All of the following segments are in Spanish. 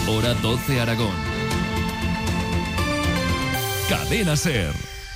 Hora 12 Aragón. Cadena SER.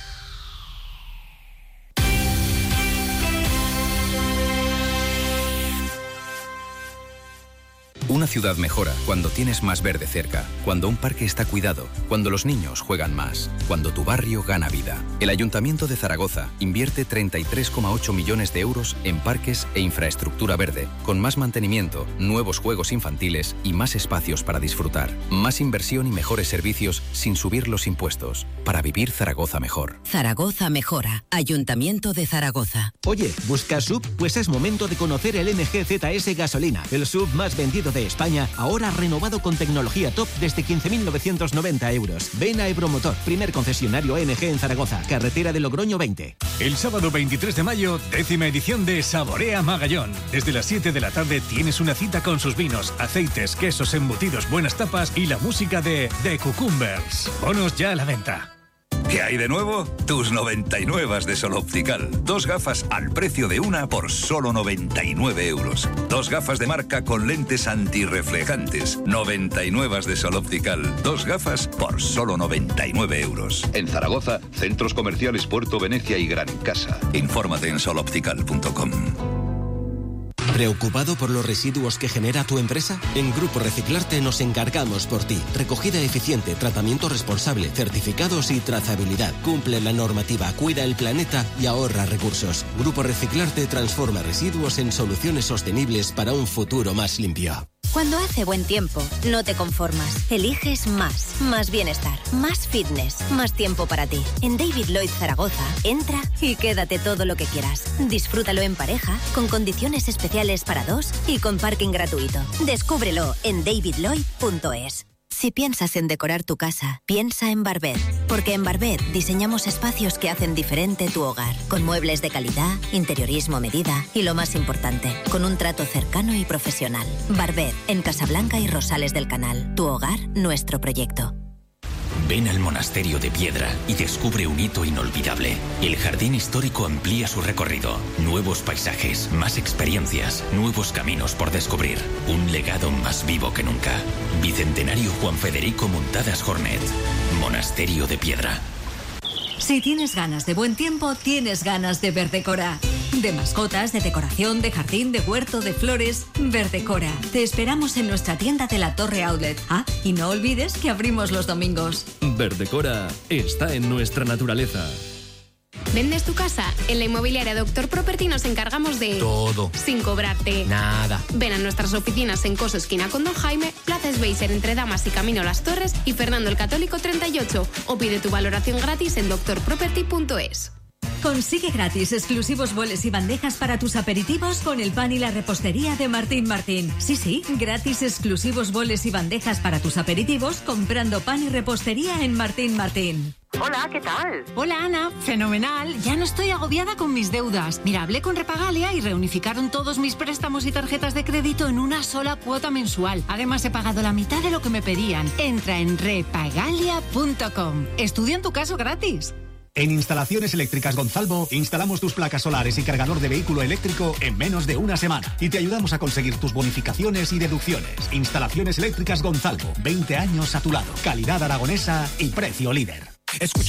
Una ciudad mejora cuando tienes más verde cerca, cuando un parque está cuidado, cuando los niños juegan más, cuando tu barrio gana vida. El Ayuntamiento de Zaragoza invierte 33,8 millones de euros en parques e infraestructura verde, con más mantenimiento, nuevos juegos infantiles y más espacios para disfrutar. Más inversión y mejores servicios sin subir los impuestos, para vivir Zaragoza mejor. Zaragoza mejora. Ayuntamiento de Zaragoza. Oye, ¿buscas SUV? Pues es momento de conocer el MG ZS Gasolina, el SUV más vendido de España, ahora renovado con tecnología top desde 15.990 euros. Ven a Ebromotor, primer concesionario ANG en Zaragoza, carretera de Logroño 20. El sábado 23 de mayo, 10ª edición de Saborea Magallón. Desde las 7 de la tarde tienes una cita con sus vinos, aceites, quesos, embutidos, buenas tapas y la música de The Cucumbers. Bonos ya a la venta. ¿Qué hay de nuevo? Tus 99 de Sol Optical. 2 gafas al precio de una por solo 99 euros. 2 gafas de marca con lentes antirreflejantes. 99 de Sol Optical. 2 gafas por solo 99 euros. En Zaragoza, centros comerciales Puerto Venecia y Gran Casa. Infórmate en soloptical.com. ¿Preocupado por los residuos que genera tu empresa? En Grupo Reciclarte nos encargamos por ti. Recogida eficiente, tratamiento responsable, certificados y trazabilidad. Cumple la normativa, cuida el planeta y ahorra recursos. Grupo Reciclarte transforma residuos en soluciones sostenibles para un futuro más limpio. Cuando hace buen tiempo, no te conformas. Eliges más. Más bienestar, más fitness, más tiempo para ti. En David Lloyd Zaragoza, entra y quédate todo lo que quieras. Disfrútalo en pareja, con condiciones especiales para 2 y con parking gratuito. Descúbrelo en davidlloyd.es. Si piensas en decorar tu casa, piensa en Barbet. Porque en Barbet diseñamos espacios que hacen diferente tu hogar. Con muebles de calidad, interiorismo a medida y lo más importante, con un trato cercano y profesional. Barbet, en Casablanca y Rosales del Canal. Tu hogar, nuestro proyecto. Ven al Monasterio de Piedra y descubre un hito inolvidable. El jardín histórico amplía su recorrido. Nuevos paisajes, más experiencias, nuevos caminos por descubrir. Un legado más vivo que nunca. Bicentenario Juan Federico Muntadas Jornet. Monasterio de Piedra. Si tienes ganas de buen tiempo, tienes ganas de Verdecora. De mascotas, de decoración, de jardín, de huerto, de flores. Verdecora. Te esperamos en nuestra tienda de la Torre Outlet. Ah, y no olvides que abrimos los domingos. Verdecora está en nuestra naturaleza. ¿Vendes tu casa? En la inmobiliaria Doctor Property nos encargamos de... todo. Sin cobrarte... nada. Ven a nuestras oficinas en Coso Esquina con Don Jaime, Plaza Sveiser entre Damas y Camino Las Torres y Fernando el Católico 38. O pide tu valoración gratis en doctorproperty.es. Consigue gratis exclusivos boles y bandejas para tus aperitivos con el pan y la repostería de Martín Martín. Sí, gratis exclusivos boles y bandejas para tus aperitivos comprando pan y repostería en Martín Martín. Hola, ¿qué tal? Hola, Ana. Fenomenal. Ya no estoy agobiada con mis deudas. Mira, hablé con Repagalia y reunificaron todos mis préstamos y tarjetas de crédito en una sola cuota mensual. Además, he pagado la mitad de lo que me pedían. Entra en repagalia.com. Estudia en tu caso gratis. En Instalaciones Eléctricas Gonzalvo instalamos tus placas solares y cargador de vehículo eléctrico en menos de una semana y te ayudamos a conseguir tus bonificaciones y deducciones. Instalaciones Eléctricas Gonzalvo, 20 años a tu lado. Calidad aragonesa y precio líder.